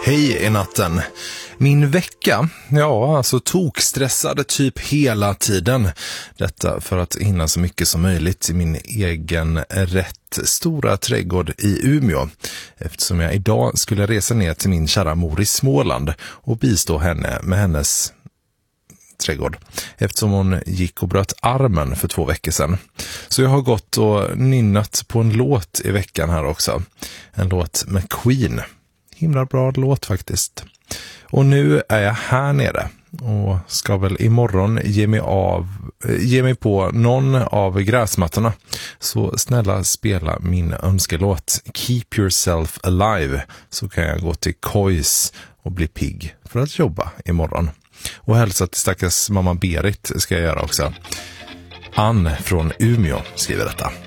Hej i natten. Min vecka, alltså tokstressade typ hela tiden. Detta för att hinna så mycket som möjligt i min egen rätt stora trädgård i Umeå. Eftersom jag idag skulle resa ner till min kära mor i Småland och bistå henne med hennes trädgård. Eftersom hon gick och bröt armen för 2 veckor sedan. Så jag har gått och nynnat på en låt i veckan här också. En låt med Queen. Himla bra låt faktiskt. Och nu är jag här nere och ska väl imorgon ge mig på någon av gräsmattorna. Så snälla spela min önskelåt Keep Yourself Alive, så kan jag gå till Kois och bli pigg för att jobba imorgon. Och hälsa till stackars mamma Berit ska jag göra också. Ann från Umeå skriver detta.